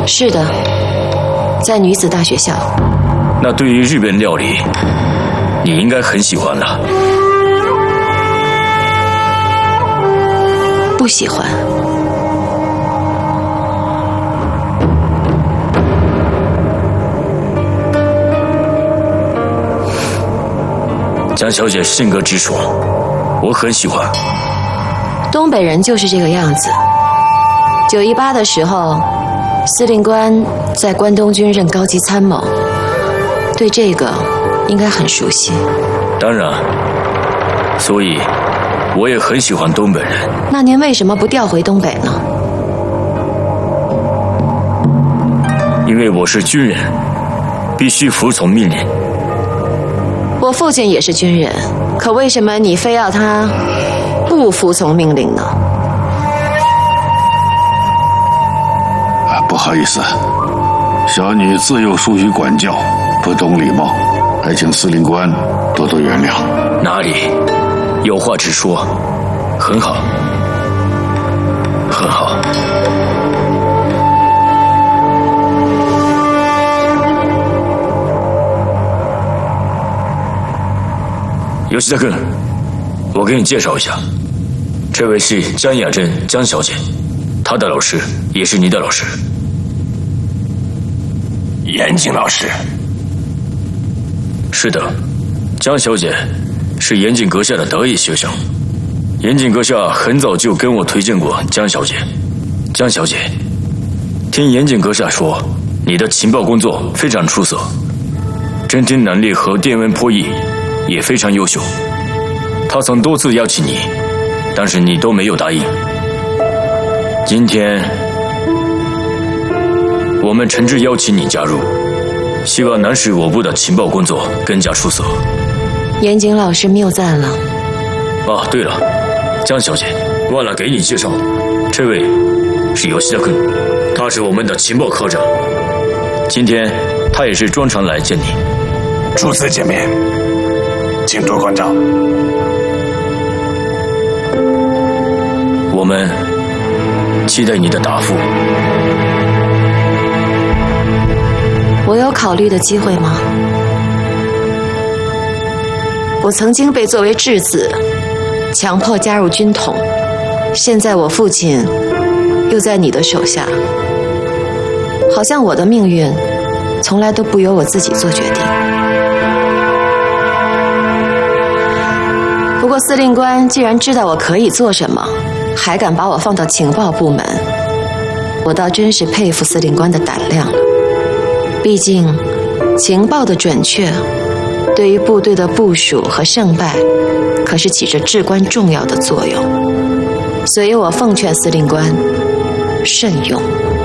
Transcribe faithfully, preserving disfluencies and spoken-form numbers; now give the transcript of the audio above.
是的，在女子大学校。 那对于日本料理，你应该很喜欢了。 不喜欢。 江小姐性格直爽，我很喜欢。 东北人就是这个样子。九一八的时候，司令官在关东军任高级参谋，对这个应该很熟悉。 当然，所以我也很喜欢东北人。 那您为什么不调回东北呢？ 因为我是军人，必须服从命令。 我父亲也是军人，可为什么你非要他不服从命令呢？ 不好意思，小女自幼疏于管教，不懂礼貌，还请司令官多多原谅。 哪里，有话直说，很好，很好。吉田君，我给你介绍一下，这位是江雅珍江小姐，她的老师也是你的老师。 严谨老师。 是的，江小姐是严谨阁下的得意学生，严谨阁下很早就跟我推荐过江小姐。江小姐，听严谨阁下说，你的情报工作非常出色，侦听能力和电文破译也非常优秀。他曾多次邀请你，但是你都没有答应。今天我们诚挚邀请你加入，希望能使我部的情报工作更加出色。 严谨老师谬赞了。 啊，对了，江小姐，忘了给你介绍，这位是吉田君，他是我们的情报科长。今天他也是专程来见你。 初次见面，请多关照。 我们期待你的答复。 我有考虑的机会吗？我曾经被作为质子强迫加入军统，现在我父亲又在你的手下，好像我的命运从来都不由我自己做决定。不过司令官既然知道我可以做什么，还敢把我放到情报部门，我倒真是佩服司令官的胆量了。毕竟情报的准确对于部队的部署和胜败可是起着至关重要的作用，所以我奉劝司令官慎用。